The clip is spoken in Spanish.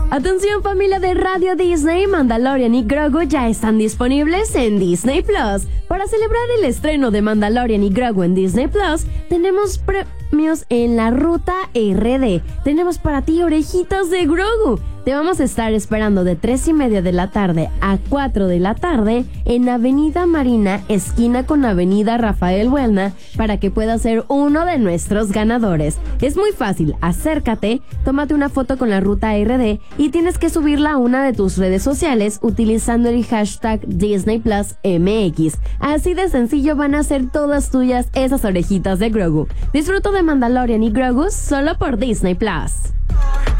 Atención familia de Radio Disney, Mandalorian y Grogu ya están disponibles en Disney Plus. Para celebrar el estreno de Mandalorian y Grogu en Disney Plus, tenemos premios en la ruta RD. Tenemos para ti orejitas de Grogu. Te vamos a estar esperando de 3:30 de la tarde a 4 de la tarde en Avenida Marina, esquina con Avenida Rafael Buelna, para que puedas ser uno de nuestros ganadores. Es muy fácil, acércate, tómate una foto con la ruta RD y tienes que subirla a una de tus redes sociales utilizando el hashtag DisneyPlusMX. Así de sencillo van a ser todas tuyas esas orejitas de Grogu. Disfruto de Mandalorian y Grogu solo por Disney Plus.